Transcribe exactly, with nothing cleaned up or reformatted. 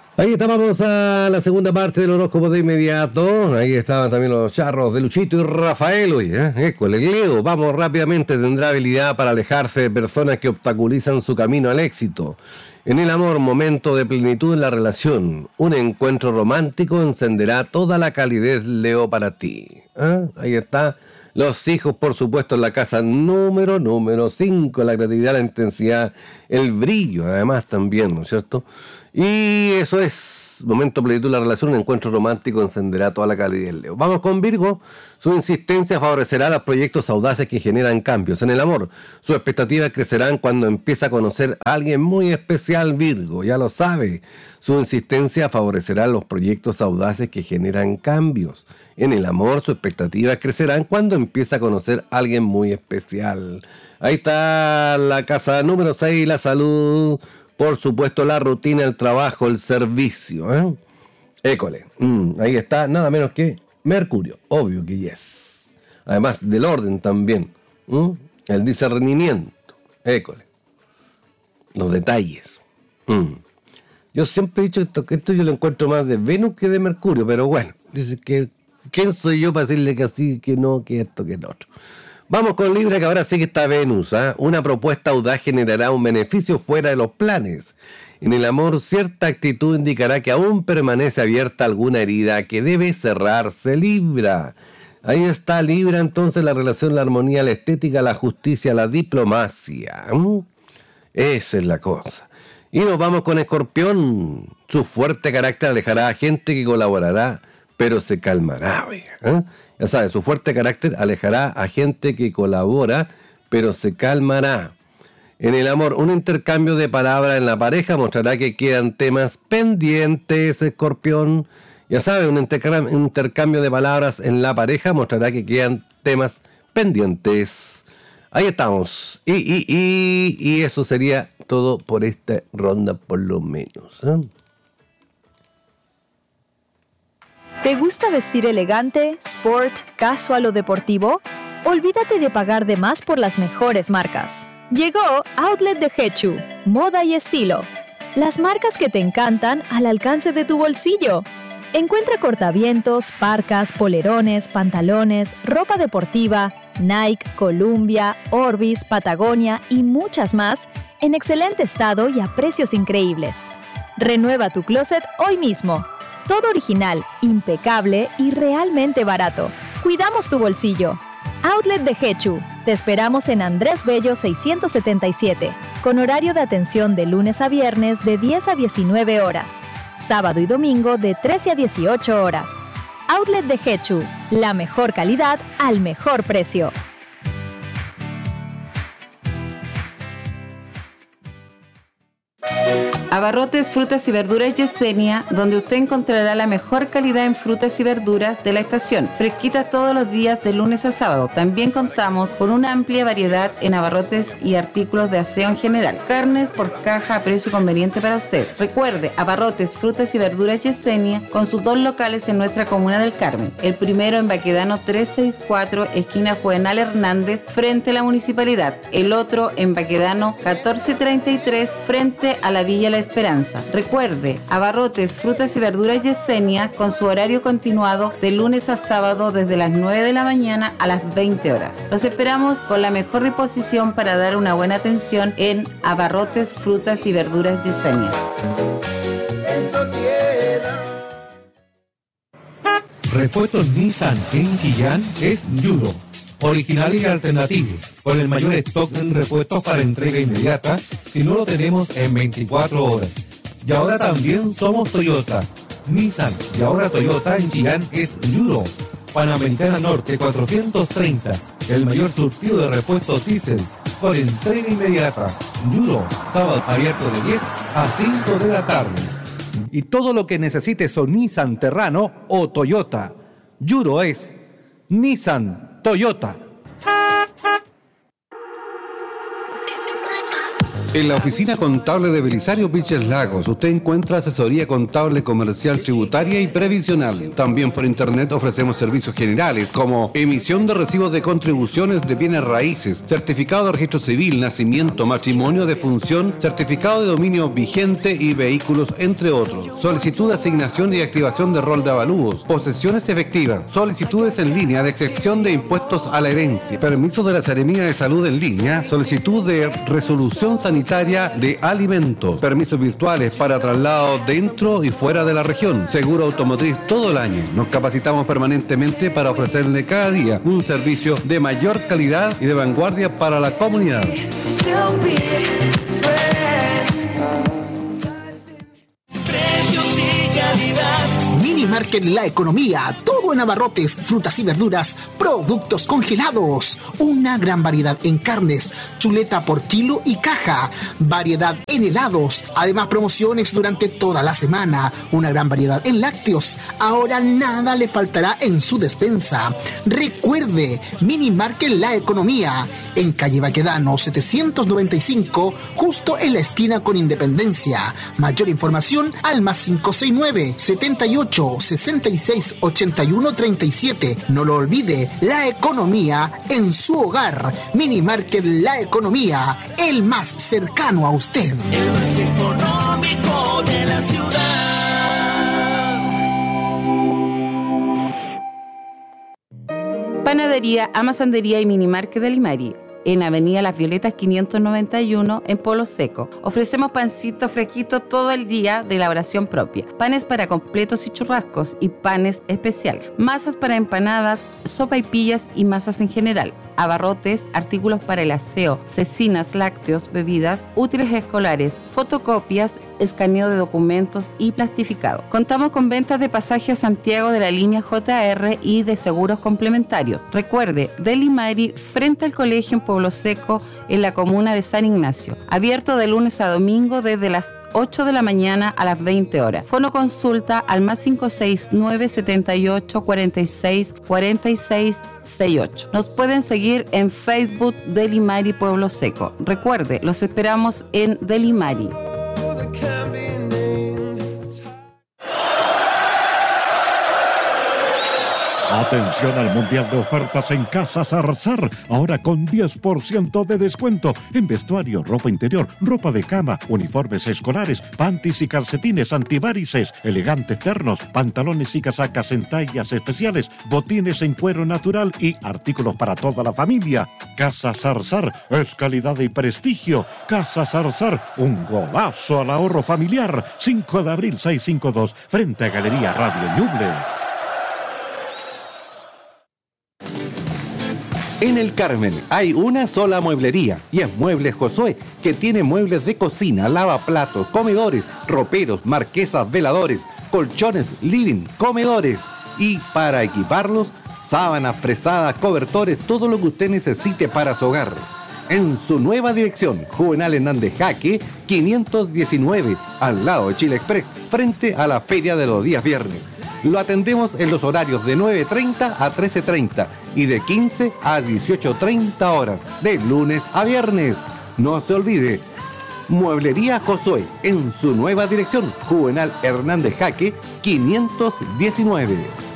Ahí estábamos a la segunda parte del horóscopo de inmediato. Ahí estaban también los charros de Luchito y Rafael. Oye, ¿eh? École, Leo, vamos rápidamente. Tendrá habilidad para alejarse de personas que obstaculizan su camino al éxito. En el amor, momento de plenitud en la relación. Un encuentro romántico encenderá toda la calidez, Leo, para ti. ¿Eh? Ahí está. Los hijos, por supuesto, en la casa número, número cinco. La creatividad, la intensidad, el brillo, además también, ¿no es cierto? Y eso es, momento plenitud de la relación, un encuentro romántico encenderá toda la calidad del Leo. Vamos con Virgo. Su insistencia favorecerá los proyectos audaces que generan cambios. En el amor, sus expectativas crecerán cuando empieza a conocer a alguien muy especial, Virgo, ya lo sabe. Su insistencia favorecerá los proyectos audaces que generan cambios. En el amor, sus expectativas crecerán cuando empieza a conocer a alguien muy especial. Ahí está la casa número seis, la salud. Por supuesto, la rutina, el trabajo, el servicio. ¿eh? École. Mm, ahí está, nada menos que Mercurio. Obvio que yes. Además del orden también. ¿Mm? El discernimiento. École. Los detalles. Mm. Yo siempre he dicho esto, que esto yo lo encuentro más de Venus que de Mercurio. Pero bueno, dice que ¿quién soy yo para decirle que así, que no, que esto, que lo otro? Vamos con Libra, que ahora sí que está Venus. ¿eh? Una propuesta audaz generará un beneficio fuera de los planes. En el amor, cierta actitud indicará que aún permanece abierta alguna herida que debe cerrarse, Libra. Ahí está Libra, entonces, la relación, la armonía, la estética, la justicia, la diplomacia. ¿Mm? Esa es la cosa. Y nos vamos con Escorpión. Su fuerte carácter alejará a gente que colaborará, pero se calmará. ¿eh? Ya sabes, su fuerte carácter alejará a gente que colabora, pero se calmará. En el amor, un intercambio de palabras en la pareja mostrará que quedan temas pendientes, Escorpión. Ya sabes, un intercambio, un intercambio de palabras en la pareja mostrará que quedan temas pendientes. Ahí estamos. Y, y, y, y eso sería todo por esta ronda, por lo menos. ¿eh? ¿Te gusta vestir elegante, sport, casual o deportivo? Olvídate de pagar de más por las mejores marcas. Llegó Outlet de Hechu, moda y estilo. Las marcas que te encantan al alcance de tu bolsillo. Encuentra cortavientos, parcas, polerones, pantalones, ropa deportiva, Nike, Columbia, Orbis, Patagonia y muchas más en excelente estado y a precios increíbles. Renueva tu closet hoy mismo. Todo original, impecable y realmente barato. Cuidamos tu bolsillo. Outlet de Hechu. Te esperamos en Andrés Bello seiscientos setenta y siete, con horario de atención de lunes a viernes de diez a diecinueve horas. Sábado y domingo de trece a dieciocho horas. Outlet de Hechu. La mejor calidad al mejor precio. Abarrotes Frutas y Verduras Yesenia, donde usted encontrará la mejor calidad en frutas y verduras de la estación, fresquitas todos los días de lunes a sábado. También contamos con una amplia variedad en abarrotes y artículos de aseo en general. Carnes por caja a precio conveniente para usted. Recuerde, Abarrotes Frutas y Verduras Yesenia, con sus dos locales en nuestra comuna del Carmen. El primero en Baquedano trescientos sesenta y cuatro, esquina Juvenal Hernández, frente a la municipalidad. El otro en Baquedano catorce treinta y tres, frente a la Villa La Esperanza. Recuerde, Abarrotes Frutas y Verduras Yesenia, con su horario continuado de lunes a sábado desde las nueve de la mañana a las veinte horas. Los esperamos con la mejor disposición para dar una buena atención en Abarrotes Frutas y Verduras Yesenia. Repuestos Nissan en Chillán es Yudo, original y alternativo, con el mayor stock en repuestos para entrega inmediata, si no lo tenemos en veinticuatro horas. Y ahora también somos Toyota. Nissan y ahora Toyota en Chillán es Yudo. Panamericana Norte cuatrocientos treinta, el mayor surtido de repuestos diésel, con entrega inmediata. Yudo, sábado abierto de diez a cinco de la tarde. Y todo lo que necesites son Nissan Terrano o Toyota. Yuro es Nissan Toyota. En la oficina contable de Belisario Vilches Lagos, usted encuentra asesoría contable, comercial, tributaria y previsional. También por internet ofrecemos servicios generales como emisión de recibos de contribuciones de bienes raíces, certificado de registro civil, nacimiento, matrimonio, defunción, certificado de dominio vigente y vehículos, entre otros. Solicitud de asignación y activación de rol de avalúos, posesiones efectivas, solicitudes en línea de excepción de impuestos a la herencia, permisos de la Seremía de Salud en línea, solicitud de resolución sanitaria de alimentos, permisos virtuales para traslados dentro y fuera de la región, seguro automotriz todo el año. Nos capacitamos permanentemente para ofrecerle cada día un servicio de mayor calidad y de vanguardia para la comunidad. Mini Market La Economía, todo en abarrotes, frutas y verduras, productos congelados, una gran variedad en carnes, chuleta por kilo y caja, variedad en helados, además promociones durante toda la semana, una gran variedad en lácteos. Ahora nada le faltará en su despensa. Recuerde, Mini Market La Economía, en calle Baquedano setecientos noventa y cinco, justo en la esquina con Independencia. Mayor información al más cinco seis nueve, setenta y ocho, sesenta y seis, ochenta y uno, treinta y siete. No lo olvide, la economía en su hogar. Mini Market La Economía, el más cercano a usted. El más económico de la ciudad. Panadería, Amasandería y Minimarket de Limari, en Avenida Las Violetas quinientos noventa y uno, en Polo Seco. Ofrecemos pancito fresquito todo el día de elaboración propia, panes para completos y churrascos y panes especial, masas para empanadas, sopaipillas y masas en general, abarrotes, artículos para el aseo, cecinas, lácteos, bebidas, útiles escolares, fotocopias, escaneo de documentos y plastificado. Contamos con ventas de pasaje a Santiago de la línea J R y de seguros complementarios. Recuerde, Deli Mari, frente al colegio en Pueblo Seco, en la comuna de San Ignacio. Abierto de lunes a domingo desde las ocho de la mañana a las veinte horas. Fono consulta al más cinco seis nueve, setenta y ocho, cuarenta y seis, cuarenta y seis, sesenta y ocho. Nos pueden seguir en Facebook Deli Mari Pueblo Seco. Recuerde, los esperamos en Deli Mari. Atención al Mundial de Ofertas en Casa Zarzar, ahora con diez por ciento de descuento en vestuario, ropa interior, ropa de cama, uniformes escolares, panties y calcetines antivarices, elegantes ternos, pantalones y casacas en tallas especiales, botines en cuero natural y artículos para toda la familia. Casa Zarzar es calidad y prestigio. Casa Zarzar, un golazo al ahorro familiar. cinco de abril seiscientos cincuenta y dos, frente a Galería Radio Ñuble. En el Carmen hay una sola mueblería y es Muebles Josué, que tiene muebles de cocina, lavaplatos, comedores, roperos, marquesas, veladores, colchones, living, comedores y para equiparlos, sábanas, fresadas, cobertores, todo lo que usted necesite para su hogar. En su nueva dirección, Juvenal Hernández Jaque, quinientos diecinueve, al lado de Chile Express, frente a la feria de los días viernes. Lo atendemos en los horarios de nueve treinta a trece treinta y de quince a dieciocho treinta horas, de lunes a viernes. No se olvide, Mueblería Josué, en su nueva dirección, Juvenal Hernández Jaque, quinientos diecinueve.